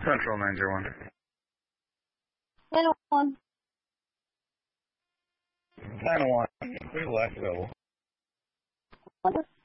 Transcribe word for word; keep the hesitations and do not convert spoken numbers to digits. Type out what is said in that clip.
Central nine zero one. nine one. nine one. Clear the last double. One.